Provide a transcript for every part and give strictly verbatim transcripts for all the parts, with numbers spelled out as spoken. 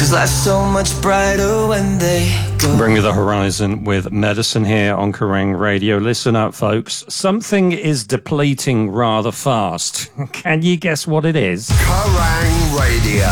'cause life's so much brighter when they go. Bring me the horizon with Medicine here on Kerrang Radio. Listen up, folks. Something is depleting rather fast. Can you guess what it is? Kerrang Radio.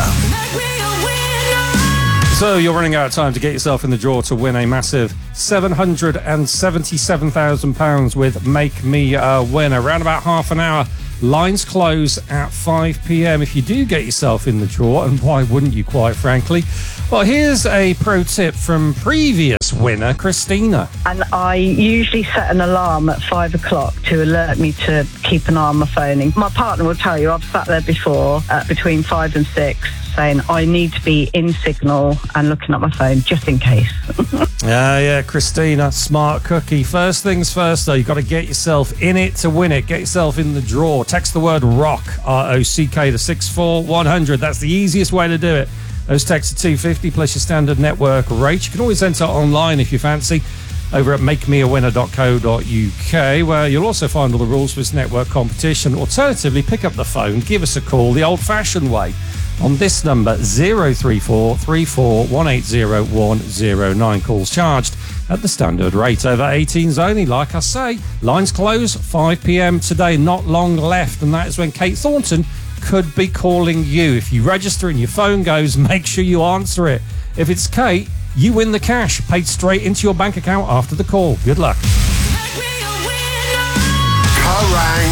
So you're running out of time to get yourself in the draw to win a massive seven hundred seventy-seven thousand pounds with Make Me a Winner. Around about half an hour. Lines close at five p.m. if you do get yourself in the draw, and why wouldn't you, quite frankly? Well, here's a pro tip from previous winner, Christina. And I usually set an alarm at five o'clock to alert me to keep an eye on my phone. My partner will tell you I've sat there before at between five and six saying I need to be in Signal and looking at my phone just in case. Yeah, yeah, Christina, smart cookie. First things first, though, you've got to get yourself in it to win it. Get yourself in the draw. Text the word ROCK, R O C K, to six four one hundred. That's the easiest way to do it. Those texts are two hundred fifty plus your standard network rate. You can always enter online if you fancy over at make me a winner dot co dot U K, where you'll also find all the rules for this network competition. Alternatively, pick up the phone, give us a call the old-fashioned way on this number, zero three four three four one eight zero one zero nine. Calls charged at the standard rate. Over eighteens only, like I say. Lines close five p.m. today, not long left, and that is when Kate Thornton could be calling you. If you register and your phone goes, make sure you answer it. If it's Kate, you win the cash paid straight into your bank account after the call. Good luck. Kerrang!